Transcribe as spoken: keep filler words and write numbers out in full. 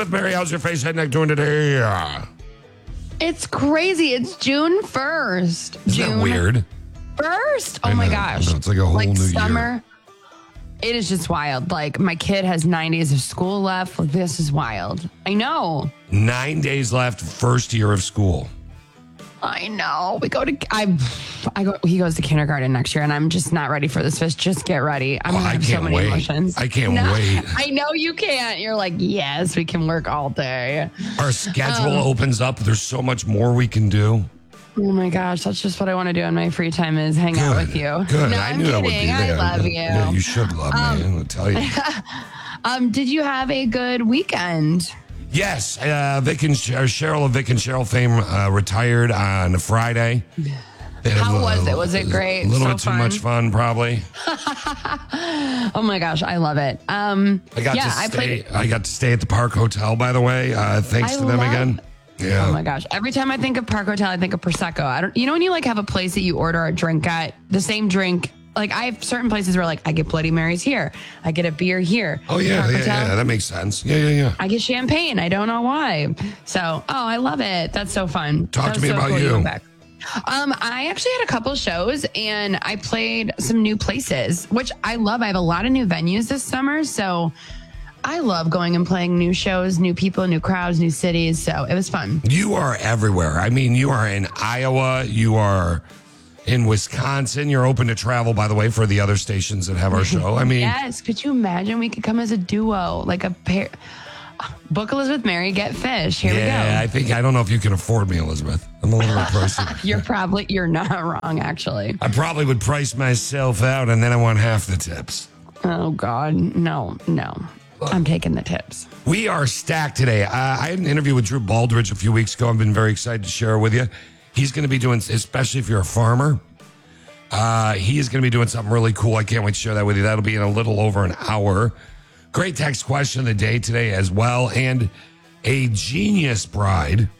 Elizabeth, Mary, how's your face, head, neck doing today? It's crazy. It's June first. Isn't June that weird? first. Oh I my know, gosh. I know, it's like a whole like new summer. year. It is just wild. Like my kid has nine days of school left. Like, this is wild. I know. Nine days left, first year of school. I know. We go to I I go he goes to kindergarten next year and I'm just not ready for this. Just just get ready. I'm Oh, gonna I have so can't many wait. emotions. I can't No, wait. I know you can't. You're like, yes, we can work all day. Our schedule Um, opens up. There's so much more we can do. Oh my gosh, that's just what I want to do in my free time is hang out with you. Good. No, I I'm knew that would be kidding. there. I love you. Yeah, you should love me. I'm going to tell you. Um, did you have a good weekend? Yes, uh, Vic and Cher- Cheryl of Vic and Cheryl fame uh, retired on Friday. They had How a- was it? Was it great? A little So bit too fun? much fun, probably. Oh my gosh, I love it. Um, I got yeah, to I stay. played. I got to stay at the Park Hotel, by the way. Uh, thanks I to them love- again. Yeah. Oh my gosh! Every time I think of Park Hotel, I think of Prosecco. I don't. You know when you like have a place that you order a drink at, the same drink. Like I have certain places where like I get Bloody Marys here, I get a beer here. Oh yeah, Park yeah, Hotel, yeah. That makes sense. Yeah, yeah, yeah. I get champagne. I don't know why. So, oh, I love it. That's so fun. Talk That to was me so about cool you. went back. Um, I actually had a couple shows and I played some new places, which I love. I have a lot of new venues this summer, so I love going and playing new shows, new people, new crowds, new cities. So it was fun. You are everywhere. I mean, you are in Iowa. You are in Wisconsin. You're open to travel, by the way, for the other stations that have our show. I mean, Yes. Could you imagine we could come as a duo, like a pair? Book Elizabeth Mary, get fish. Here yeah, I we go. think I don't know if you can afford me, Elizabeth. I'm a little bit pricey. You're probably you're not wrong, actually. I probably would price myself out, and then I want half the tips. Oh God, no, no. I'm taking the tips. We are stacked today. Uh, I had an interview with Drew Baldridge a few weeks ago. I've been very excited to share it with you. He's going to be doing, especially if you're a farmer, uh, he is going to be doing something really cool. I can't wait to share that with you. That'll be in a little over an hour. Great text question of the day today as well. And a genius bride